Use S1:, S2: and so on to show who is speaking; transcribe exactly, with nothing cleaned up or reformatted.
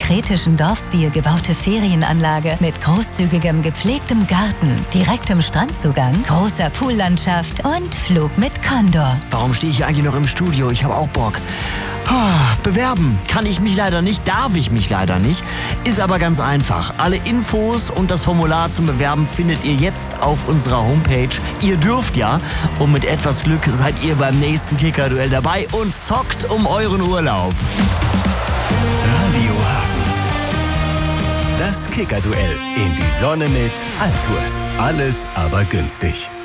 S1: kretischen Dorfstil gebaute Ferienanlage mit großzügigem, gepflegtem Garten, direktem Strandzugang, großer Poollandschaft und Flug mit Condor.
S2: Warum stehe ich hier eigentlich noch im Studio? Ich habe auch Bock. Ah, bewerben kann ich mich leider nicht, darf ich mich leider nicht. Ist aber ganz einfach. Alle Infos und das Formular zum Bewerben findet ihr jetzt auf unserer Homepage. Ihr dürft ja, und mit etwas Glück seid ihr beim nächsten Kicker-Duell dabei und zockt um euren Urlaub.
S3: Radio Hagen. Das Kicker-Duell in die Sonne mit Altours. Alles aber günstig.